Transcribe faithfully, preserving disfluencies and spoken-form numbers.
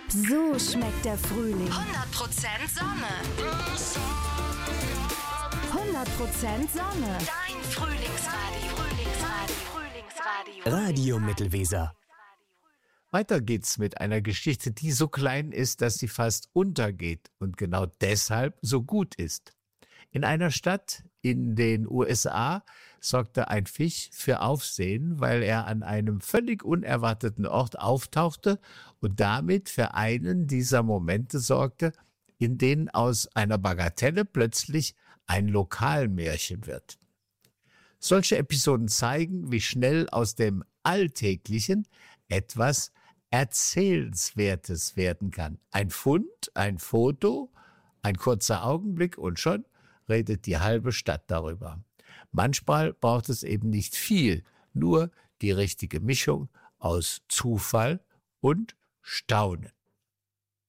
So schmeckt der Frühling. hundert Prozent Sonne. hundert Prozent Sonne. Dein Frühlingsradio. Frühlingsradio. Frühlingsradio. Radio Mittelweser. Weiter geht's mit einer Geschichte, die so klein ist, dass sie fast untergeht und genau deshalb so gut ist. In einer Stadt in den U S A sorgte ein Fisch für Aufsehen, weil er an einem völlig unerwarteten Ort auftauchte und damit für einen dieser Momente sorgte, in denen aus einer Bagatelle plötzlich ein Lokalmärchen wird. Solche Episoden zeigen, wie schnell aus dem Alltäglichen etwas Erzählenswertes werden kann. Ein Fund, ein Foto, ein kurzer Augenblick und schon redet die halbe Stadt darüber. Manchmal braucht es eben nicht viel, nur die richtige Mischung aus Zufall und Staunen.